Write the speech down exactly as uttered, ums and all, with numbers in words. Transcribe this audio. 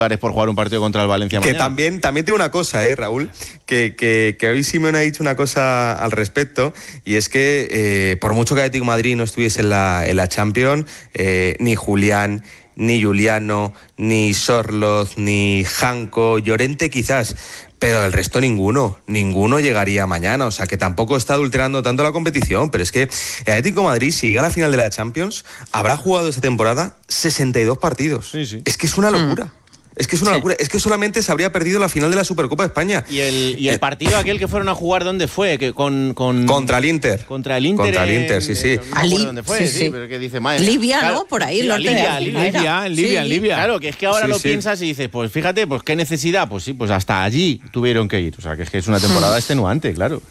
por jugar un partido contra el Valencia que mañana. también, también tengo una cosa, eh, Raúl, que, que, que hoy Simeone ha dicho una cosa al respecto, y es que eh, por mucho que Atlético de Madrid no estuviese en la, en la Champions, eh, ni Julián, ni Juliano, ni Sorloz, ni Janko, Llorente quizás, pero el resto ninguno, ninguno llegaría mañana, o sea que tampoco está adulterando tanto la competición, pero es que el Atlético de Madrid, si llega a la final de la Champions, habrá jugado esta temporada sesenta y dos partidos. Sí, sí. Es que es una locura. Mm. Es que es una sí. locura. Es que solamente se habría perdido la final de la Supercopa de España. Y el, y el partido aquel que fueron a jugar, ¿dónde fue? Que con, con Contra el Inter. Contra el Inter. Contra el Inter, sí, sí. No me acuerdo dónde fue, sí, sí. sí pero que dice, madre, Libia, claro, ¿no? Por ahí. Sí, lo Libia, Libia, Libia, en Libia, en sí. Libia. Claro, que es que ahora sí, lo sí. piensas y dices, pues fíjate, pues qué necesidad. Pues sí, pues hasta allí tuvieron que ir. O sea, que es que es una temporada extenuante, claro.